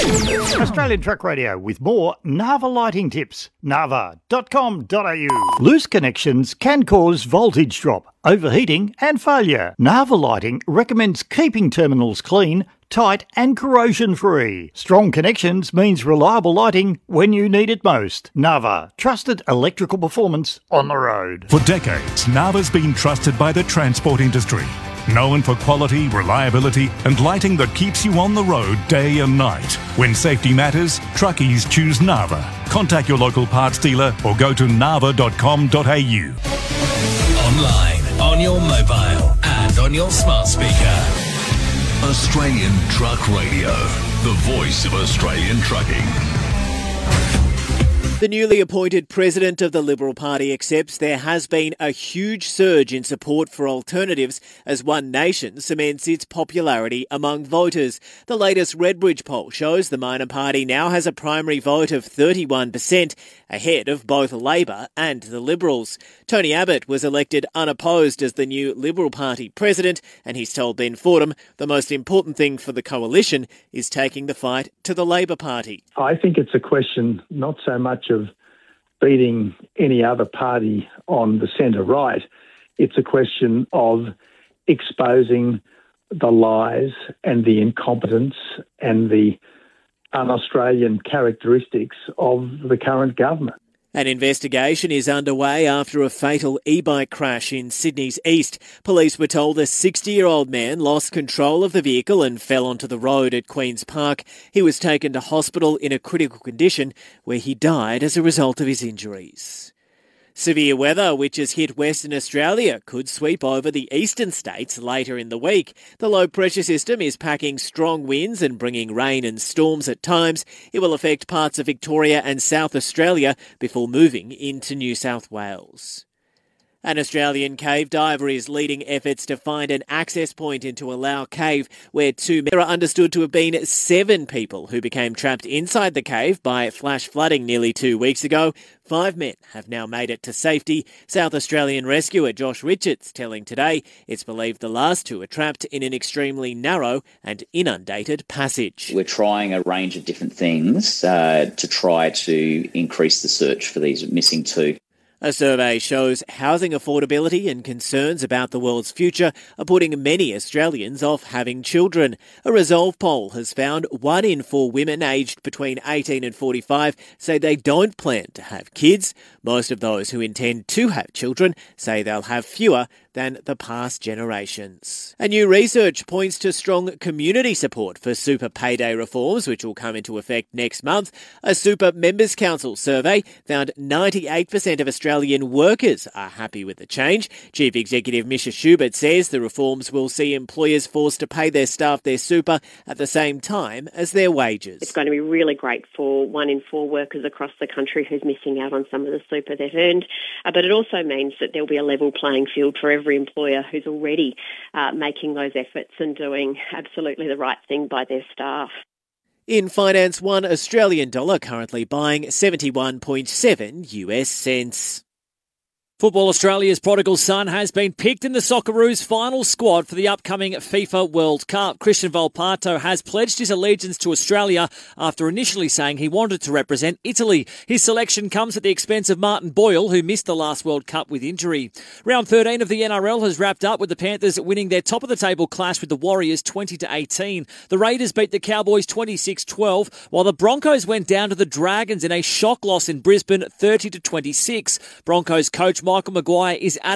Australian Truck Radio with more Narva lighting tips. Narva.com.au. Loose connections can cause voltage drop, overheating and failure. Narva Lighting recommends keeping terminals clean, tight and corrosion-free. Strong connections means reliable lighting when you need it most. Narva, trusted electrical performance on the road. For decades, Narva's been trusted by the transport industry. Known for quality, reliability and lighting that keeps you on the road day and night. When safety matters, truckies choose Narva. Contact your local parts dealer or go to narva.com.au. Online, on your mobile and on your smart speaker. Australian Truck Radio, the voice of Australian trucking. The newly appointed president of the Liberal Party accepts there has been a huge surge in support for alternatives as One Nation cements its popularity among voters. The latest Redbridge poll shows the minor party now has a primary vote of 31%, ahead of both Labor and the Liberals. Tony Abbott was elected unopposed as the new Liberal Party president, and he's told Ben Fordham the most important thing for the coalition is taking the fight to the Labor Party. I think it's a question not so much of beating any other party on the centre-right. It's a question of exposing the lies and the incompetence and the un-Australian characteristics of the current government. An investigation is underway after a fatal e-bike crash in Sydney's east. Police were told a 60-year-old man lost control of the vehicle and fell onto the road at Queen's Park. He was taken to hospital in a critical condition where he died as a result of his injuries. Severe weather, which has hit Western Australia, could sweep over the eastern states later in the week. The low-pressure system is packing strong winds and bringing rain and storms at times. It will affect parts of Victoria and South Australia before moving into New South Wales. An Australian cave diver is leading efforts to find an access point into Allow Cave, where there are understood to have been 7 people who became trapped inside the cave by flash flooding nearly 2 weeks ago. 5 men have now made it to safety. South Australian rescuer Josh Richards telling Today it's believed the last 2 are trapped in an extremely narrow and inundated passage. We're trying a range of different things to try to increase the search for these missing 2. A survey shows housing affordability and concerns about the world's future are putting many Australians off having children. A Resolve poll has found 1 in 4 women aged between 18 and 45 say they don't plan to have kids. Most of those who intend to have children say they'll have fewer than the past generations. A new research points to strong community support for super payday reforms, which will come into effect next month. A Super Members Council survey found 98% of Australian workers are happy with the change. Chief Executive Misha Schubert says the reforms will see employers forced to pay their staff their super at the same time as their wages. It's going to be really great for 1 in 4 workers across the country who's missing out on some of the super they've earned, but it also means that there'll be a level playing field for every employer who's already making those efforts and doing absolutely the right thing by their staff. In finance, 1 Australian dollar currently buying 71.7 US cents. Football Australia's prodigal son has been picked in the Socceroos' final squad for the upcoming FIFA World Cup. Christian Volpato has pledged his allegiance to Australia after initially saying he wanted to represent Italy. His selection comes at the expense of Martin Boyle, who missed the last World Cup with injury. Round 13 of the NRL has wrapped up with the Panthers winning their top-of-the-table clash with the Warriors 20-18. The Raiders beat the Cowboys 26-12, while the Broncos went down to the Dragons in a shock loss in Brisbane 30-26. Broncos coach Michael Maguire is at